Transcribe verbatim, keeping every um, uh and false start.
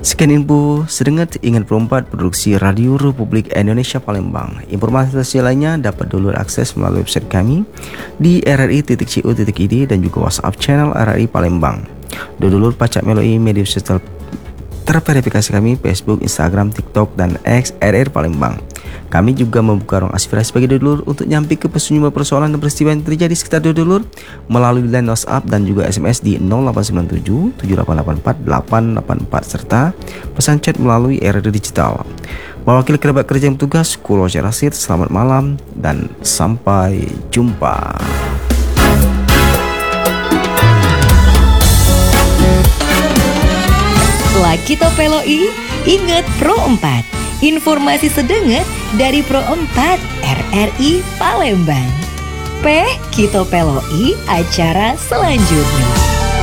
Sekian info sedengat ingat perempat produksi Radio Republik Indonesia Palembang. Informasi lainnya dapat dulu akses melalui website kami di r r i titik co titik i d dan juga WhatsApp channel R R I Palembang. Dulur pacak melalui media sosial terverifikasi kami Facebook, Instagram, TikTok, dan X R R Palembang. Kami juga membuka ruang aspirasi bagi dulur untuk nyampi ke sejumlah persoalan dan peristiwa yang terjadi di sekitar dulur melalui line WhatsApp dan juga S M S di nol delapan sembilan tujuh tujuh delapan delapan empat delapan delapan empat serta pesan chat melalui R R I Digital. Mewakili kerabat kerja yang bertugas, Kulo Syarasid, selamat malam dan sampai jumpa. Lagi Topeloi, ingat Pro empat. Informasi sedenget dari Pro empat R R I Palembang. P Kita Peloi acara selanjutnya.